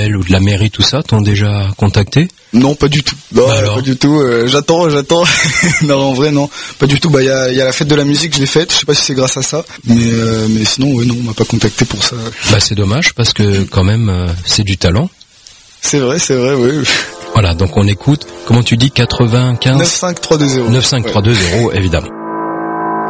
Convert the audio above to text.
mutuelle ou de la mairie, tout ça, t'ont déjà contacté? Non, pas du tout. Non, pas du tout. J'attends. Non, en vrai, non, pas du tout. Bah, il y a la fête de la musique, je l'ai faite. Je sais pas si c'est grâce à ça, mais sinon, ouais, non, on m'a pas contacté pour ça. Bah, c'est dommage parce que quand même, c'est du talent. C'est vrai, oui. Voilà, donc on écoute. Comment tu dis 95 95320. 95320, évidemment.